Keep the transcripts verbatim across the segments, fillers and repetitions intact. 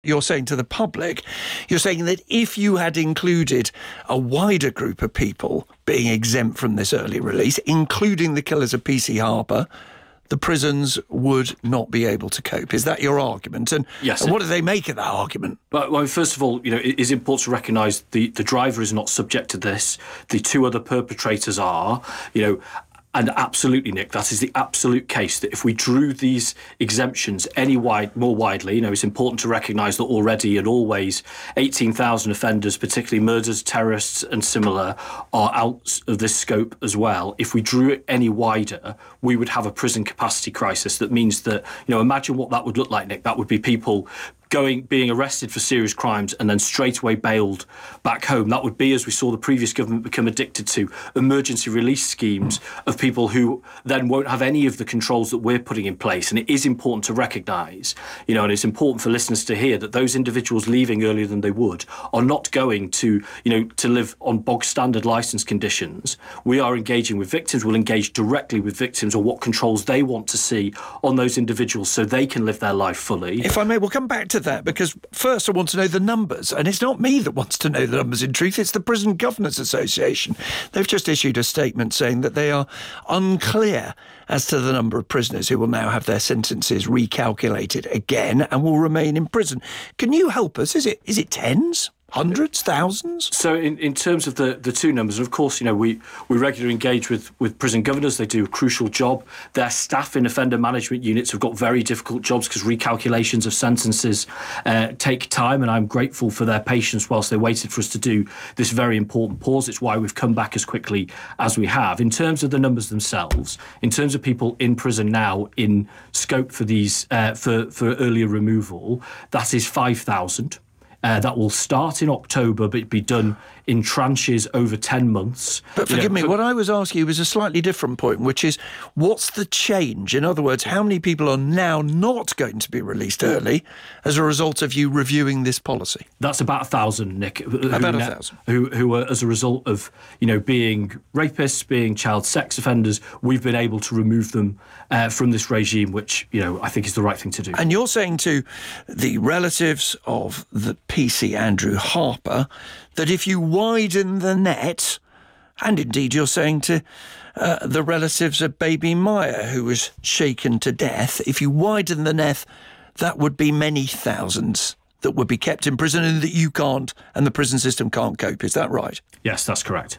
you're saying to the public, you're saying that if you had included a wider group of people being exempt from this early release, including the killers of P C Harper, the prisons would not be able to cope. Is that your argument? And, yes, and what do they make of that argument? Well, well first of all, you know, it is important to recognise the, the driver is not subject to this. The two other perpetrators are, you know, and absolutely, Nick, that is the absolute case, that if we drew these exemptions any wide, more widely, you know, it's important to recognise that already and always eighteen thousand offenders, particularly murders, terrorists and similar, are out of this scope as well. If we drew it any wider, we would have a prison capacity crisis. That means that, you know, imagine what that would look like, Nick. That would be people going, being arrested for serious crimes and then straight away bailed back home. That would be, as we saw the previous government become addicted to, emergency release schemes of people who then won't have any of the controls that we're putting in place. And it is important to recognise, you know, and it's important for listeners to hear that those individuals leaving earlier than they would are not going to, you know, to live on bog standard licence conditions. We are engaging with victims. We'll engage directly with victims on what controls they want to see on those individuals so they can live their life fully. If I may, we'll come back to that, because first I want to know the numbers, and it's not me that wants to know the numbers in truth, it's the Prison Governors Association. They've just issued a statement saying that they are unclear as to the number of prisoners who will now have their sentences recalculated again and will remain in prison. Can you help us? Is it is it tens? Hundreds, thousands? So in, in terms of the, the two numbers, and of course, you know, we, we regularly engage with, with prison governors. They do a crucial job. Their staff in offender management units have got very difficult jobs because recalculations of sentences uh, take time, and I'm grateful for their patience whilst they waited for us to do this very important pause. It's why we've come back as quickly as we have. In terms of the numbers themselves, in terms of people in prison now in scope for these uh, for, for earlier removal, that is five thousand. Uh, that will start in October, but be done in tranches over ten months. But forgive you know, me, what I was asking you was a slightly different point, which is, what's the change? In other words, how many people are now not going to be released early as a result of you reviewing this policy? That's about a thousand, Nick. About a thousand. Who, who are, as a result of, you know, being rapists, being child sex offenders, we've been able to remove them uh, from this regime, which, you know, I think is the right thing to do. And you're saying to the relatives of the P C Andrew Harper that if you widen the net, and indeed you're saying to uh, the relatives of baby Maya, who was shaken to death, if you widen the net, that would be many thousands that would be kept in prison and that you can't, and the prison system can't cope. Is that right? Yes, that's correct.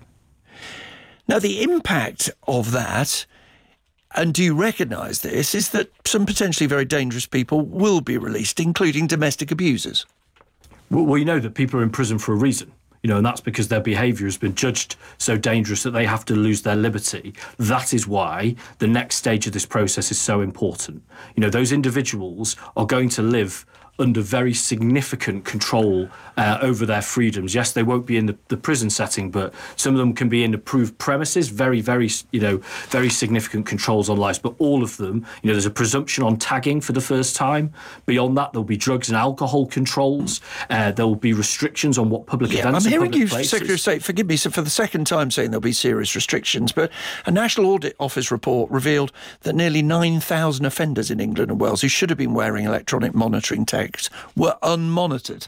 Now, the impact of that, and do you recognise this, is that some potentially very dangerous people will be released, including domestic abusers. Well, we know that people are in prison for a reason, you know, and that's because their behaviour has been judged so dangerous that they have to lose their liberty. That is why the next stage of this process is so important. You know, those individuals are going to live under very significant control uh, over their freedoms. Yes, they won't be in the, the prison setting, but some of them can be in approved premises, very, very, you know, very significant controls on lives. But all of them, you know, there's a presumption on tagging for the first time. Beyond that, there'll be drugs and alcohol controls. Uh, there will be restrictions on what public yeah, events I'm and hearing public you, places. Secretary of State, forgive me, so for the second time saying there'll be serious restrictions, but a National Audit Office report revealed that nearly nine thousand offenders in England and Wales who should have been wearing electronic monitoring tags were unmonitored.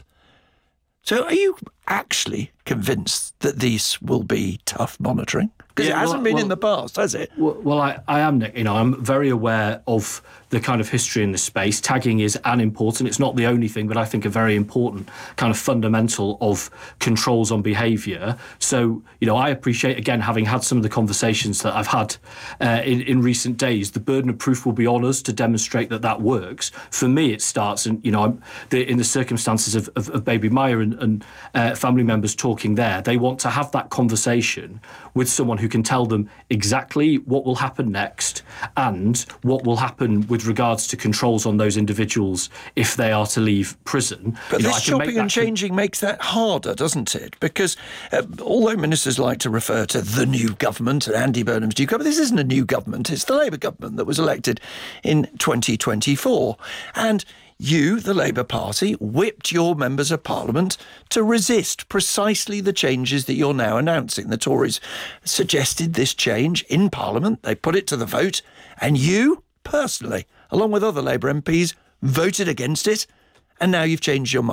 So are you actually convinced that these will be tough monitoring? Because Yeah, it hasn't well- been well- in the past, has it? Well, well I, I am, Nick. You know, I'm very aware of the kind of history in this space. Tagging is an important, it's not the only thing, but I think a very important kind of fundamental of controls on behaviour. So, you know, I appreciate, again, having had some of the conversations that I've had uh, in, in recent days, the burden of proof will be on us to demonstrate that that works. For me, it starts, and, you know, I'm, the, in the circumstances of, of, of baby Maya and, and uh, family members talking there, they want to have that conversation with someone who can tell them exactly what will happen next and what will happen with regards to controls on those individuals if they are to leave prison. But You know, this I can make chopping and that con- changing makes that harder, doesn't it? Because uh, although ministers like to refer to the new government and Andy Burnham's new government, this isn't a new government. It's the Labour government that was elected in twenty twenty-four. And you, the Labour Party, whipped your members of Parliament to resist precisely the changes that you're now announcing. The Tories suggested this change in Parliament. They put it to the vote. And you, personally, along with other Labour M Ps, voted against it. And now you've changed your mind.